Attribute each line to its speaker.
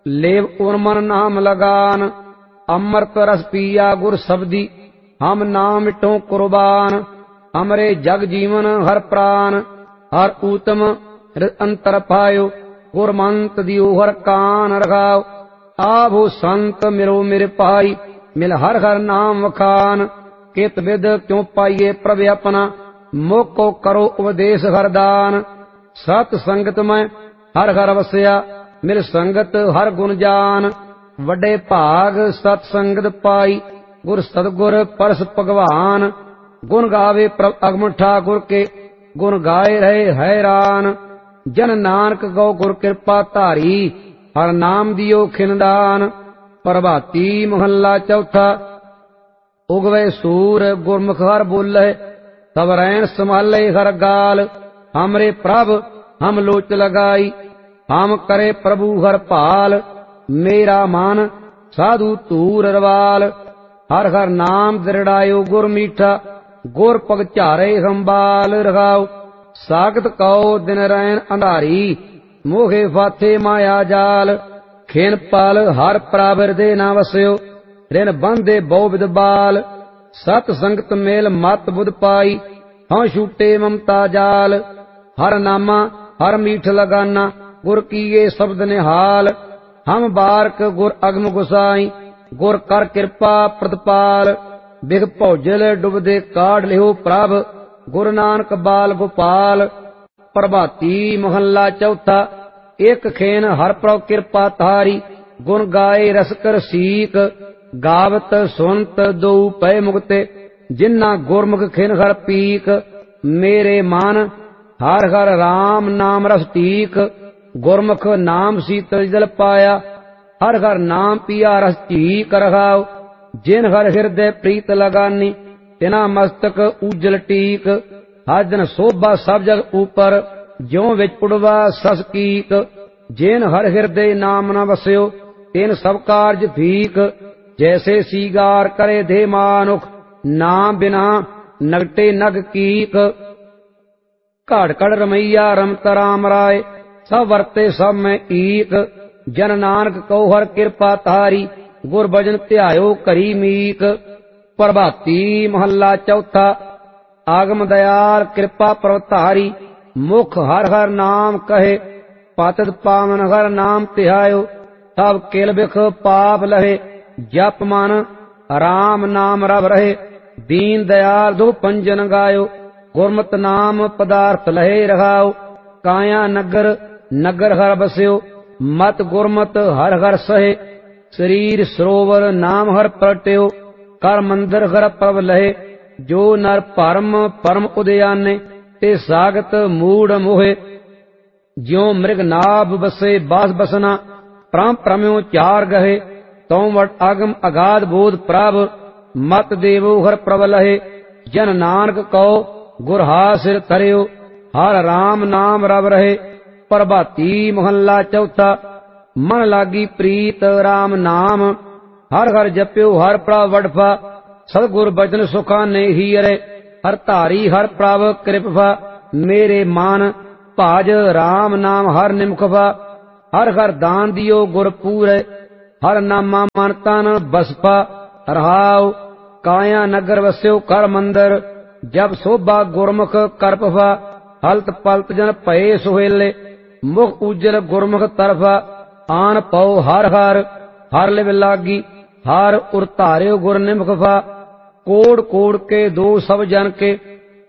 Speaker 1: लेव उर्मन नाम लगान, अमृत रस पिया गुर सब्दी, हम नाम मिटो कुर्बान। हमरे जग जीवन हर प्राण, हर ऊतम अंतर पायो, गुरमंत दियो हर कान रखाओ। आभो संत मिलो मेरे पाई, मिल हर हर नाम वखान। कित विद क्यों पाइये प्रभ अपना, मोको करो उपदेश हरदान। सत संगत में हर हर वसया, मिल संगत हर गुण जान। वड्डे भाग सत संगत पाई, गुर सतगुर परस भगवान। गुण गावे प्रभ अगम ठाकुर के, गुण गाए रहे हैरान। जन नानक गौ गुर कृपा धारी, हर नाम दियो खिनदान। प्रभाती महला चौथा। उगवे सूर गुरमुख हर बोले, तब रैन संभाले हर गाल। हमरे प्रभ हम लोच लगाई, हम करे प्रभु हर पाल। मेरा मन साधु तूर रवाल, हर हर नाम दृढ़ायो गुर मीठा। गुर पग चारे संभाल रखाओ, सागत कहो दिन रैन अंधारी। मोहे फाथे माया जाल, खेन पाल हर प्रावर दे ना वस्यो। रिन बंधे बहु विद बाल, सत संगत मेल मत बुध पाई। हाँ छूटे ममता जाल, हर नामा हर मीठ लगाना। गुर कीए शब्द निहाल, हम बारक गुर अगम गुसाई। गुर कर कृपा प्रतिपाल, बिग भौजल डुबदे काढ़ लिहो प्रभ। गुरु नानक बाल गोपाल। प्रभाती महला चौथा। एक खेन हर प्रभ कृपा तारी, गुण गाए रस कर सीक। गावत सुनत दो पै मुगते, जिन्ना गुरमुख खिन हर पीक। मेरे मन हर हर राम नाम रस टीक। गुरमुख नाम शीतल जल पाया, हर हर नाम पिया रस टीक रखाओ। जिन हर हृदय प्रीत लगानी, तिना मस्तक उज्जल टीक। हर दिन शोभा सब जग ऊपर, ज्यों विच उड़वा सस कीक। जिन हर हृदय नाम न वस्यो, तिन सब कारज फीक। जैसे सीगार करे दे मानुख, नाम बिना नगटे नग कीक। घड़ घड़ रमैया रमत राम राय, सब वरते सब में ईक। जन नानक कहो हर कृपा तारी, गुर भजन ध्यायो करी मीक। प्रभाती महला चौथा। आगम दयाल कृपा प्रवतारी, मुख हर हर नाम कहे। पातित पावन हर नाम तिहायो, तब किल बिख पाप लहे। जप मन राम नाम रव रहे, दीन दयाल दो पंजन गायो। गुरमत नाम पदार्थ लहे रखाओ, काया नगर नगर हर बस्यो। मत गुरमत हर हर सहे, शरीर सरोवर नाम हर प्रगट्यो। कर मंदिर हर प्रभ लहे, जो नर परम परम उदयाने। ते सागत मूढ़ मोहे, ज्यों मृग नाभ बसे बास बसना। परम परम्यो चार गहे, तौ वट अगम अगाध बोध प्रभ। मत देवो हर प्रभ लहे, जन नानक कहो गुर हासिर धर्यो। हर राम नाम रव रहे। प्रभाती महला चौथा। मन लागी प्रीत राम नाम, हर हर जप्यो हर प्रभ वडफा। सतगुर बचन सुखा ने ही अरे, हर धारी हर प्रभ कृपा। मेरे मान भाज राम नाम हर निमखफा। हर हर दान दियो गुर पूरे, हर नामा मन तन बसपा। रहाओ काया नगर वस्यो कर मंदिर, जब शोभा गुरमुख करपफा। हलत पलत जन भये सुहेले, मुख उज्जल गुरमुख तरफा। आन पौ हर हर हर लिव लागी, हर उर धार्यो गुर निमखफा। कोड़ कोड़ के दो सब जन के,